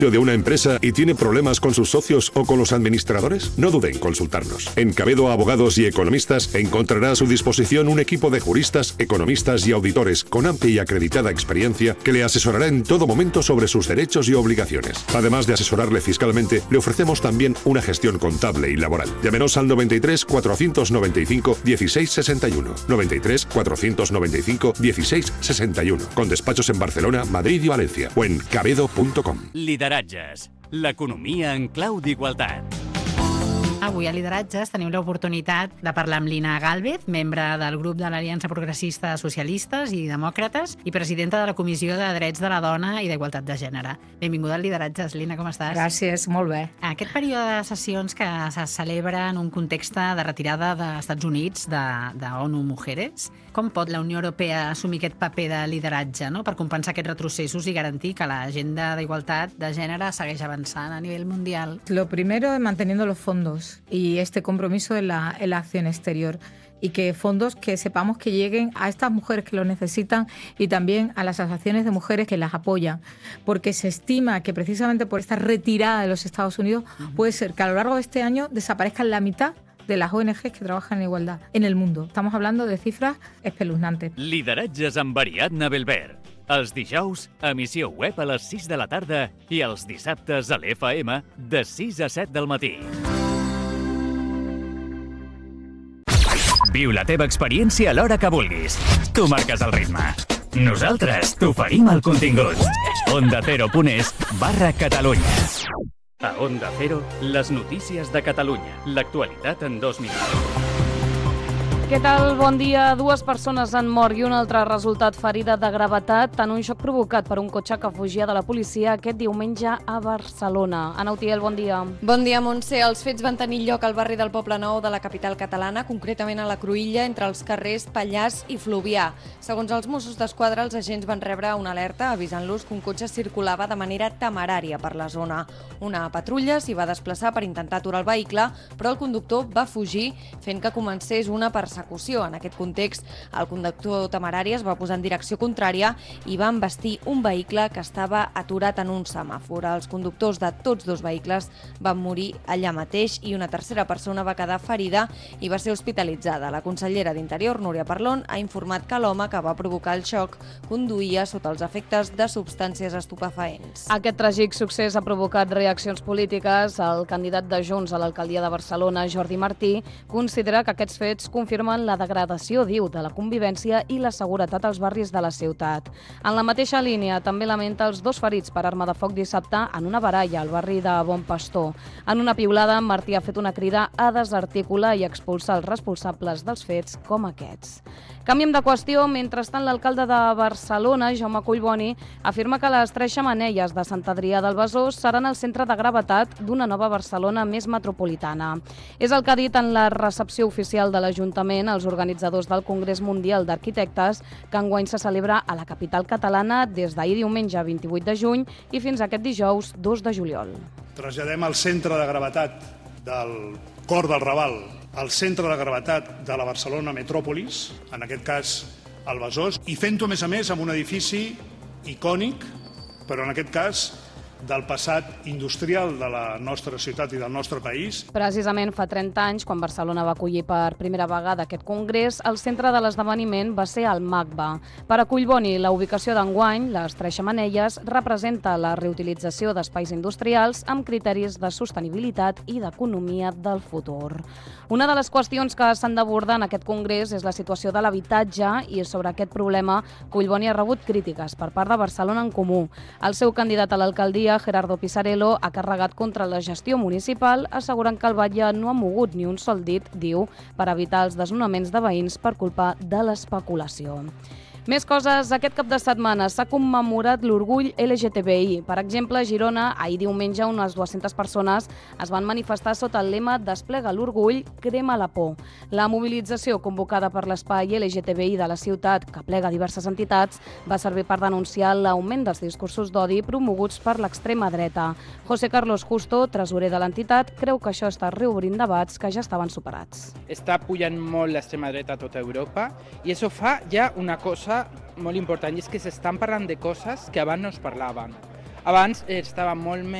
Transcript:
de una empresa y tiene problemas con sus socios o con los administradores? No dude en consultarnos. En Cabedo Abogados y Economistas encontrará a su disposición un equipo de juristas, economistas y auditores con amplia y acreditada experiencia que le asesorará en todo momento sobre sus derechos y obligaciones. Además de asesorarle fiscalmente, le ofrecemos también una gestión contable y laboral. Llámenos al 93 495 1661. 93 495 1661. Con despachos en Barcelona, Madrid y Valencia. O en cabedo.com. Lideratges, l'economia en clau d'igualtat. Avui a Lideratges tenim l'oportunitat de parlar amb Lina Gálvez, membre del grup de l'Aliança Progressista de Socialistes i Demòcrates i presidenta de la Comissió de Drets de la Dona i d'Igualtat de Gènere. Benvinguda al Lideratges, Lina, com estàs? Gràcies, molt bé. Aquest període de sessions que se celebra en un context de retirada dels Estats Units d'ONU Mujeres, com pot la Unió Europea assumir aquest paper de lideratge, no?, per compensar aquests retrocessos i garantir que l'agenda d'igualtat de gènere segueix avançant a nivell mundial? Lo primero es manteniendo los fondos y este compromiso en la acción exterior, y que fondos que sepamos que lleguen a estas mujeres que lo necesitan y también a las asociaciones de mujeres que las apoyan, porque se estima que precisamente por esta retirada de los Estados Unidos puede ser que a lo largo de este año desaparezcan la mitad de las ONGs que trabajan en igualdad en el mundo. Estamos hablando de cifras espeluznantes. Lideratges amb Ariadna Belver. Els dijous, emissió web a les 6 de la tarda i els dissabtes a l'FM de 6 a 7 del matí. Viu la teva experiència a l'hora que vulguis. Tu marques el ritme. Nosaltres t'oferim el contingut. OndaCero.es/Catalunya. A Onda Cero, les notícies de Catalunya. L'actualitat en 2 minuts. Què tal? Bon dia. 2 persones han mort i una altra ha resultat ferida de gravetat en un xoc provocat per un cotxe que fugia de la policia aquest diumenge a Barcelona. Ana Utiel, bon dia. Bon dia, Montse. Els fets van tenir lloc al barri del Poblenou de la capital catalana, concretament a la Cruïlla, entre els carrers Pallars i Fluvià. Segons els Mossos d'Esquadra, els agents van rebre una alerta avisant-los que un cotxe circulava de manera temerària per la zona. Una patrulla s'hi va desplaçar per intentar aturar el vehicle, però el conductor va fugir, fent que comencés una persecució. En aquest context, el conductor temerari es va posar en direcció contrària i va embestir un vehicle que estava aturat en un semàfor. Els conductors de tots 2 vehicles van morir allà mateix i una tercera persona va quedar ferida i va ser hospitalitzada. La consellera d'Interior, Núria Parlon, ha informat que l'home que va provocar el xoc conduïa sota els efectes de substàncies estupefaents. Aquest tràgic succés ha provocat reaccions polítiques. El candidat de Junts a l'alcaldia de Barcelona, Jordi Martí, considera que aquests fets confirmen la degradació, diu, de la convivència i la seguretat als barris de la ciutat. En la mateixa línia, també lamenta els 2 ferits per arma de foc dissabte en una baralla al barri de Bon Pastor. En una piulada, Martí ha fet una crida a desarticular i expulsar els responsables dels fets com aquests. Canviem de qüestió. Mentrestant, l'alcalde de Barcelona, Jaume Collboni, afirma que les 3 xemeneies de Sant Adrià del Besòs seran el centre de gravetat d'una nova Barcelona més metropolitana. És el que ha dit en la recepció oficial de l'Ajuntament als organitzadors del Congrés Mundial d'Arquitectes, que enguany se celebra a la capital catalana des d'ahir diumenge 28 de juny i fins aquest dijous 2 de juliol. Traslladem el centre de gravetat del cor del Raval al centre de gravetat de la Barcelona metròpolis, en aquest cas el Besòs, i fent-ho, a més, amb un edifici icònic, però en aquest cas del passat industrial de la nostra ciutat i del nostre país. Precisament fa 30 anys, quan Barcelona va acollir per primera vegada aquest congrés, el centre de l'esdeveniment va ser el MACBA. Per a Collboni, la ubicació d'enguany, les 3 xemeneies, representa la reutilització d'espais industrials amb criteris de sostenibilitat i d'economia del futur. Una de les qüestions que s'han d'abordar en aquest congrés és la situació de l'habitatge i sobre aquest problema Collboni ha rebut crítiques per part de Barcelona en Comú. El seu candidat a l'alcaldia, Gerardo Pisarello, ha carregat contra la gestió municipal, assegurant que el batlle no ha mogut ni un sol dit, diu, per evitar els desnonaments de veïns per culpa de l'especulació. Més coses. Aquest cap de setmana s'ha commemorat l'orgull LGTBI. Per exemple, a Girona, ahir diumenge, unes 200 persones es van manifestar sota el lema Desplega l'orgull, crema la por. La mobilització convocada per l'espai LGTBI de la ciutat, que plega diverses entitats, va servir per denunciar l'augment dels discursos d'odi promoguts per l'extrema dreta. José Carlos Justo, tresorer de l'entitat, creu que això està reobrint debats que ja estaven superats. Està pujant molt l'extrema dreta a tota Europa i això fa ja una cosa molt important, i és que s'estan parlant de coses que abans no es parlaven. Abans estava molt més